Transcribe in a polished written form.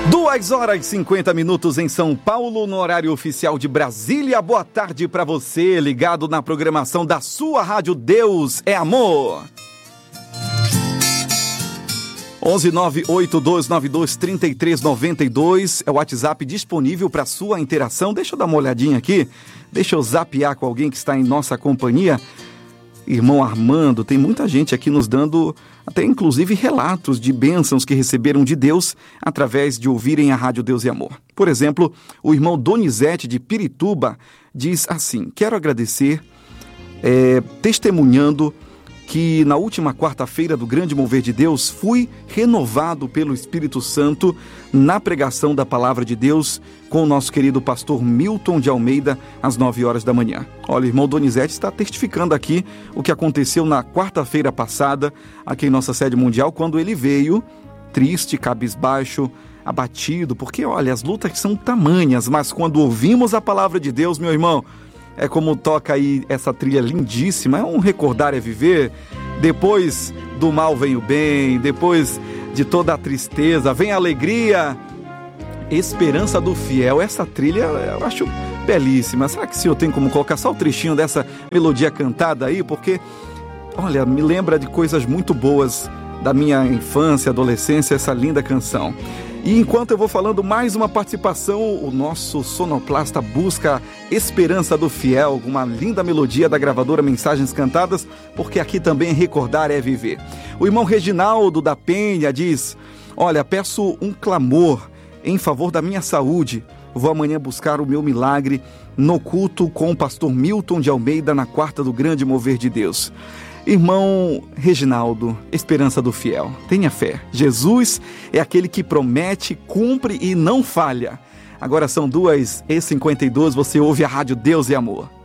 2h50 em São Paulo, no horário oficial de Brasília. Boa tarde para você, ligado na programação da sua rádio Deus é Amor. 11982923392 é o WhatsApp disponível para sua interação. Deixa eu dar uma olhadinha aqui, deixa eu zapear com alguém que está em nossa companhia. Irmão Armando, tem muita gente aqui nos dando até inclusive relatos de bênçãos que receberam de Deus através de ouvirem a Rádio Deus e Amor. Por exemplo, o irmão Donizete de Pirituba diz assim: quero agradecer testemunhando que na última quarta-feira do Grande Mover de Deus fui renovado pelo Espírito Santo na pregação da Palavra de Deus com o nosso querido pastor Milton de Almeida às 9 horas da manhã. Olha, o irmão Donizete está testificando aqui o que aconteceu na quarta-feira passada aqui em nossa sede mundial, quando ele veio triste, cabisbaixo, abatido, porque olha, as lutas são tamanhas, mas quando ouvimos a Palavra de Deus, meu irmão, é como toca aí essa trilha lindíssima, é um recordar é viver. Depois do mal vem o bem, depois de toda a tristeza vem a alegria, esperança do fiel. Essa trilha eu acho belíssima. Será que o senhor tem como colocar só o trechinho dessa melodia cantada aí? Porque, olha, me lembra de coisas muito boas da minha infância, adolescência, essa linda canção. E enquanto eu vou falando, mais uma participação, o nosso sonoplasta busca Esperança do Fiel, uma linda melodia da gravadora Mensagens Cantadas, porque aqui também recordar é viver. O irmão Reginaldo da Penha diz: olha, peço um clamor em favor da minha saúde. Vou amanhã buscar o meu milagre no culto com o pastor Milton de Almeida na quarta do Grande Mover de Deus. Irmão Reginaldo, Esperança do Fiel, tenha fé. Jesus é aquele que promete, cumpre e não falha. Agora são 2h52, você ouve a Rádio Deus e Amor.